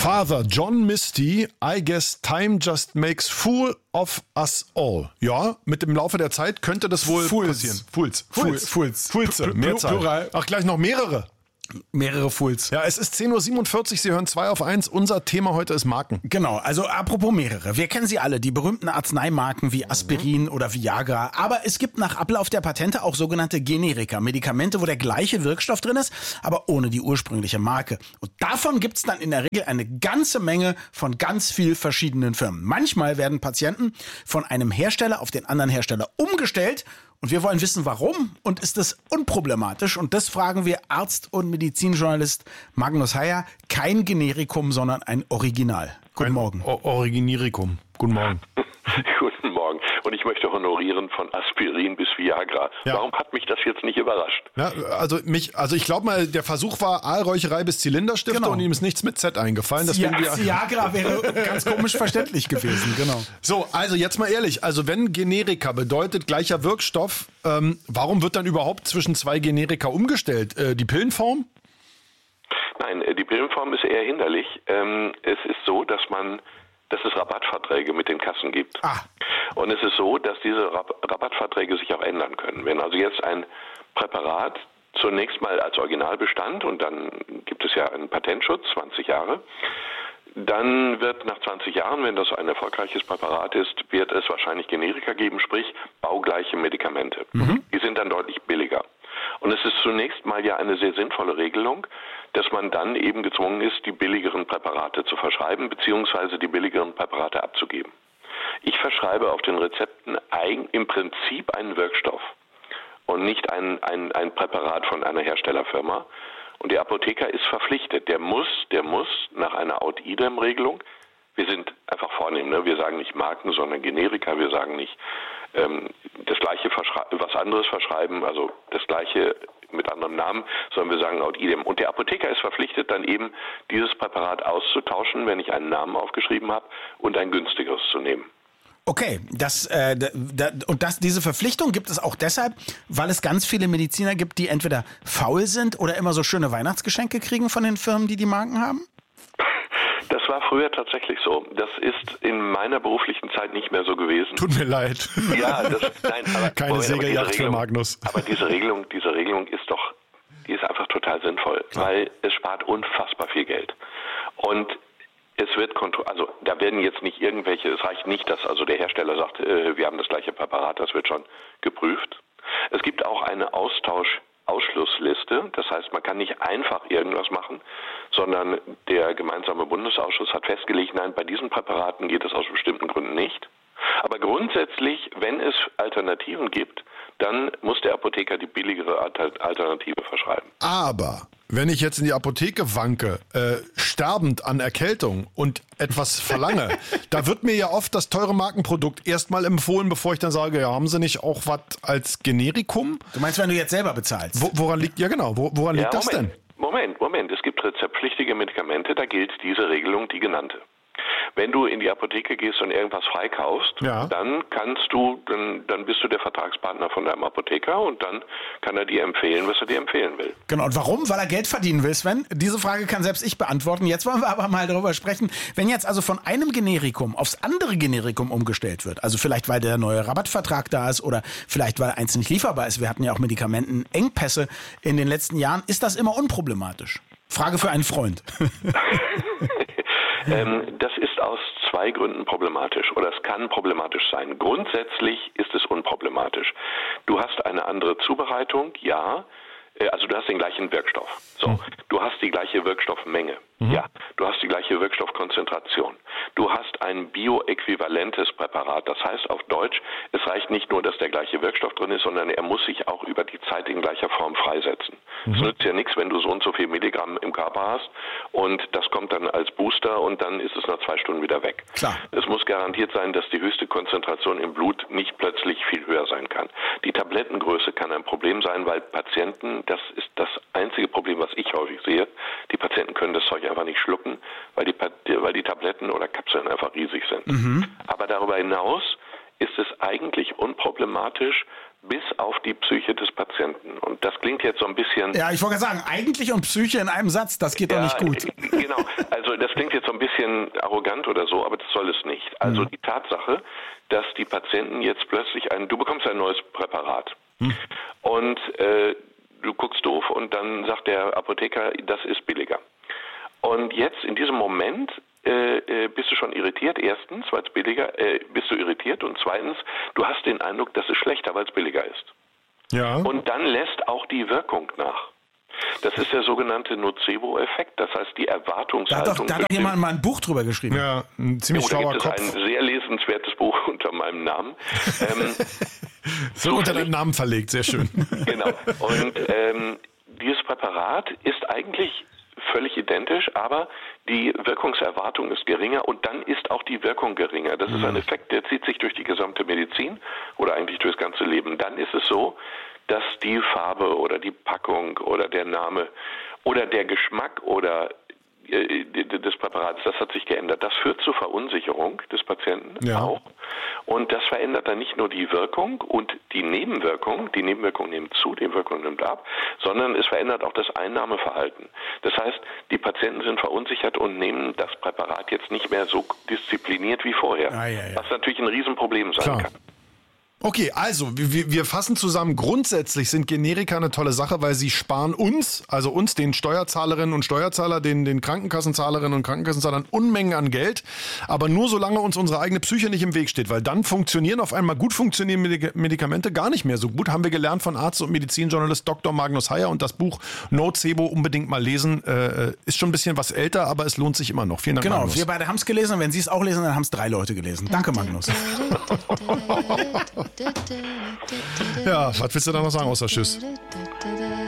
Father John Misty, I guess time just makes fool of us all. Ja, mit dem Laufe der Zeit könnte das wohl passieren. Fulze, Mehrzahl. Plural. Ach, gleich noch mehrere. Mehrere Fools. Ja, es ist 10.47 Uhr, Sie hören 2 auf 1. Unser Thema heute ist Marken. Genau, also apropos mehrere. Wir kennen sie alle, die berühmten Arzneimarken wie Aspirin oder Viagra. Aber es gibt nach Ablauf der Patente auch sogenannte Generika, Medikamente, wo der gleiche Wirkstoff drin ist, aber ohne die ursprüngliche Marke. Und davon gibt's dann in der Regel eine ganze Menge von ganz viel verschiedenen Firmen. Manchmal werden Patienten von einem Hersteller auf den anderen Hersteller umgestellt. Und wir wollen wissen, warum und ist das unproblematisch? Und das fragen wir Arzt und Medizinjournalist Magnus Heyer. Kein Generikum, sondern ein Original. Guten Morgen. Originirikum. Guten Morgen. Guten Morgen. Und ich möchte honorieren von Aspirin bis Viagra. Ja. Warum hat mich das jetzt nicht überrascht? Ja, also ich glaube mal, der Versuch war Aalräucherei bis Zylinderstifte, genau. Und ihm ist nichts mit Z eingefallen. Viagra wäre ganz komisch verständlich gewesen, genau. So, also jetzt mal ehrlich, also wenn Generika bedeutet gleicher Wirkstoff, warum wird dann überhaupt zwischen 2 Generika umgestellt? Die Pillenform? Nein, die Pillenform ist eher hinderlich. Es ist so, dass es Rabattverträge mit den Kassen gibt. Und es ist so, dass diese Rabattverträge sich auch ändern können. Wenn also jetzt ein Präparat zunächst mal als Original bestand und dann gibt es ja einen Patentschutz, 20 Jahre, dann wird nach 20 Jahren, wenn das ein erfolgreiches Präparat ist, wird es wahrscheinlich Generika geben, sprich baugleiche Medikamente. Die sind dann deutlich billiger. Und es ist zunächst mal ja eine sehr sinnvolle Regelung, dass man dann eben gezwungen ist, die billigeren Präparate zu verschreiben, beziehungsweise die billigeren Präparate abzugeben. Ich verschreibe auf den Rezepten im Prinzip einen Wirkstoff und nicht ein Präparat von einer Herstellerfirma. Und der Apotheker ist verpflichtet, der muss nach einer Out-Idem-Regelung, wir sind einfach vornehm, ne? Wir sagen nicht Marken, sondern Generika, wir sagen nicht das gleiche was anderes verschreiben, also das gleiche mit anderem Namen, sondern wir sagen Out-Idem. Und der Apotheker ist verpflichtet, dann eben dieses Präparat auszutauschen, wenn ich einen Namen aufgeschrieben habe, und ein günstigeres zu nehmen. Okay, diese Verpflichtung gibt es auch deshalb, weil es ganz viele Mediziner gibt, die entweder faul sind oder immer so schöne Weihnachtsgeschenke kriegen von den Firmen, die Marken haben? Das war früher tatsächlich so. Das ist in meiner beruflichen Zeit nicht mehr so gewesen. Tut mir leid. Ja, aber keine Segeljagd für Magnus. Aber diese Regelung die ist einfach total sinnvoll, weil es spart unfassbar viel Geld. Und es wird also da werden jetzt nicht es reicht nicht, dass also der Hersteller sagt, wir haben das gleiche Präparat, das wird schon geprüft. Es gibt auch eine Ausschlussliste, das heißt, man kann nicht einfach irgendwas machen, sondern der gemeinsame Bundesausschuss hat festgelegt, nein, bei diesen Präparaten geht es aus bestimmten Gründen nicht. Aber grundsätzlich, wenn es Alternativen gibt, dann muss der Apotheker die billigere Alternative verschreiben. Aber wenn ich jetzt in die Apotheke wanke, sterbend an Erkältung und etwas verlange, da wird mir ja oft das teure Markenprodukt erstmal empfohlen, bevor ich dann sage, ja, haben Sie nicht auch was als Generikum? Du meinst, wenn du jetzt selber bezahlst? Woran liegt das denn? Moment. Es gibt rezeptpflichtige Medikamente, da gilt diese Regelung, die genannte. Wenn du in die Apotheke gehst und irgendwas freikaufst, dann bist du der Vertragspartner von deinem Apotheker und dann kann er dir empfehlen, was er dir empfehlen will. Genau, und warum? Weil er Geld verdienen will, Sven? Diese Frage kann selbst ich beantworten. Jetzt wollen wir aber mal darüber sprechen, wenn jetzt also von einem Generikum aufs andere Generikum umgestellt wird, also vielleicht weil der neue Rabattvertrag da ist oder vielleicht weil eins nicht lieferbar ist, wir hatten ja auch Medikamentenengpässe in den letzten Jahren, ist das immer unproblematisch? Frage für einen Freund. Das ist aus 2 Gründen problematisch oder es kann problematisch sein. Grundsätzlich ist es unproblematisch. Du hast eine andere Zubereitung, ja. Also du hast den gleichen Wirkstoff. So, du hast die gleiche Wirkstoffmenge. Ja, du hast die gleiche Wirkstoffkonzentration. Du hast ein bioäquivalentes Präparat. Das heißt auf Deutsch, es reicht nicht nur, dass der gleiche Wirkstoff drin ist, sondern er muss sich auch über die Zeit in gleicher Form freisetzen. Es nützt ja nichts, wenn du so und so viel Milligramm im Körper hast und das kommt dann als Booster und dann ist es nach 2 Stunden wieder weg. Klar. Es muss garantiert sein, dass die höchste Konzentration im Blut nicht plötzlich viel höher sein kann. Die Tablettengröße kann ein Problem sein, weil Patienten, das ist das einzige Problem, was ich häufig sehe, die Patienten können das Zeug einfach nicht schlucken, weil die Tabletten oder Kapseln einfach riesig sind. Aber darüber hinaus ist es eigentlich unproblematisch bis auf die Psyche des Patienten. Und das klingt jetzt so ein bisschen... Ja, ich wollte sagen, eigentlich und Psyche in einem Satz, das geht doch nicht gut. Genau, also das klingt jetzt so ein bisschen arrogant oder so, aber das soll es nicht. Also die Tatsache, dass die Patienten jetzt plötzlich du bekommst ein neues Präparat und du guckst doof und dann sagt der Apotheker, das ist billiger. Und jetzt in diesem Moment bist du schon irritiert, erstens, weil es billiger, bist du irritiert und zweitens, du hast den Eindruck, das ist schlechter, weil es billiger ist. Ja. Und dann lässt auch die Wirkung nach. Das ist der sogenannte Nocebo-Effekt, das heißt die Erwartungshaltung. Da hat doch jemand mal ein Buch drüber geschrieben. Ja, ein ziemlich schlauer Kopf. Da gibt es ein sehr lesenswertes Buch unter meinem Namen. So unter deinem Namen verlegt, sehr schön. Genau, und dieses Präparat ist eigentlich völlig identisch, aber die Wirkungserwartung ist geringer und dann ist auch die Wirkung geringer. Das ist ein Effekt, der zieht sich durch die gesamte Medizin oder eigentlich durchs ganze Leben. Dann ist es so, dass die Farbe oder die Packung oder der Name oder der Geschmack oder des Präparats, das hat sich geändert. Das führt zur Verunsicherung des Patienten auch. Und das verändert dann nicht nur die Wirkung und die Nebenwirkung nimmt zu, die Wirkung nimmt ab, sondern es verändert auch das Einnahmeverhalten. Das heißt, die Patienten sind verunsichert und nehmen das Präparat jetzt nicht mehr so diszipliniert wie vorher, was natürlich ein Riesenproblem sein kann. Okay, also wir fassen zusammen, grundsätzlich sind Generika eine tolle Sache, weil sie sparen uns, den Steuerzahlerinnen und Steuerzahler, den Krankenkassenzahlerinnen und Krankenkassenzahlern Unmengen an Geld, aber nur solange uns unsere eigene Psyche nicht im Weg steht, weil dann funktionieren auf einmal gut funktionierende Medikamente gar nicht mehr so gut, haben wir gelernt von Arzt und Medizinjournalist Dr. Magnus Heyer und das Buch Nocebo unbedingt mal lesen, ist schon ein bisschen was älter, aber es lohnt sich immer noch. Vielen Dank, Magnus. Genau, wir beide haben es gelesen und wenn Sie es auch lesen, dann haben es 3 Leute gelesen. Danke, Magnus. Ja, was willst du da noch sagen außer Tschüss?